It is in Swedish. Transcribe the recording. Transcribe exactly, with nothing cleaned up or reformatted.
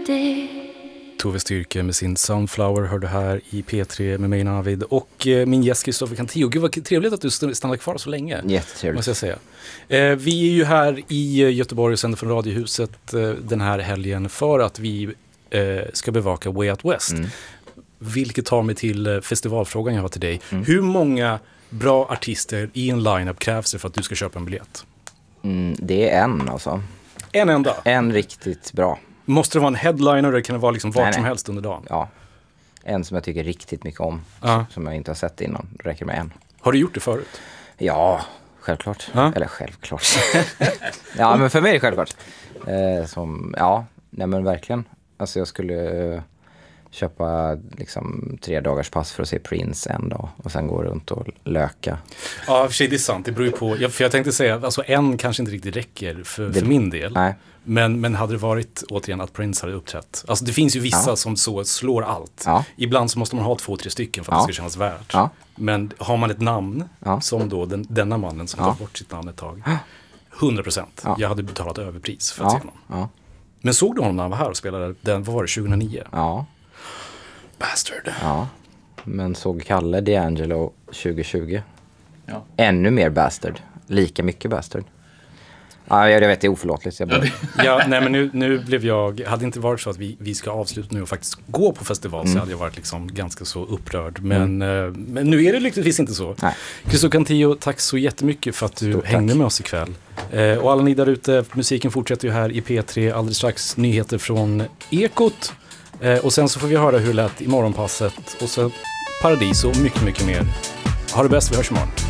det. Tove Styrke med sin Sunflower hörde här i P tre med mig Navid och eh, min gäst Kristoffer Cantillo. Gud vad trevligt att du stannade kvar så länge. Jättetrevligt. Måste jag säga. Eh, vi är ju här i Göteborg och sänder från Radiohuset eh, den här helgen för att vi eh, ska bevaka Way Out West. Mm. Vilket tar mig till eh, festivalfrågan jag har till dig. Mm. Hur många bra artister i en lineup krävs det för att du ska köpa en biljett? Mm, det är en alltså. En enda? En riktigt bra. Måste det vara en headliner eller kan det vara liksom vart nej, som nej. helst under dagen? Ja, en som jag tycker riktigt mycket om. Ja. Som jag inte har sett innan. Det räcker med en. Har du gjort det förut? Ja, självklart. Ja. Eller självklart. Ja, men för mig är det självklart. Eh, som, ja, nej men verkligen. Alltså jag skulle eh, köpa liksom tre dagars pass för att se Prince en dag. Och sen gå runt och löka. Ja, för sig det är sant. Det beror ju på. Jag, för jag tänkte säga, alltså en kanske inte riktigt räcker för, det, för min del. Nej. Men, men hade det varit återigen att Prince hade uppträtt. Alltså det finns ju vissa ja. som så slår allt. Ja. Ibland så måste man ha två, tre stycken för att ja. det ska kännas värt. Ja. Men har man ett namn, ja. som då den, denna mannen som ja. tar bort sitt namn ett tag. hundra procent. Ja. Jag hade betalat överpris för att ja. se honom. Ja. Men såg du honom när han var här och spelade den, vad var det, tjugohundranio? Ja. Bastard. Ja. Men såg Kalle D'Angelo tjugohundratjugo. Ja. Ännu mer bastard. Lika mycket bastard. Ja, jag vet, det är oförlåtligt. Jag bara... ja, nej men nu, nu blev jag, hade inte varit så att vi, vi ska avsluta nu och faktiskt gå på festival mm. så hade jag varit liksom ganska så upprörd. Men, mm. eh, men nu är det lyckligtvis inte så. Kristoffer Cantillo, tack så jättemycket för att du Stort hängde tack. med oss ikväll. Eh, och alla ni där ute, musiken fortsätter ju här i P tre, alldeles strax nyheter från Ekot. Eh, och sen så får vi höra hur det lät i morgonpasset och så Paradis och mycket, mycket mer. Ha det bäst, vi hörs imorgon.